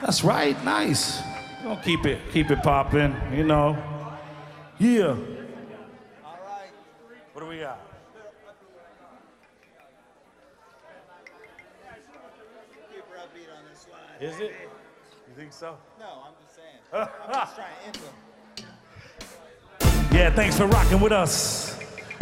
That's right, nice. We're gonna keep it popping, you know. Yeah. All right. What do we got? Keep her upbeat on this slide. Is it? You think so? No, I'm just saying. I'm just trying to enter. Yeah, thanks for rocking with us.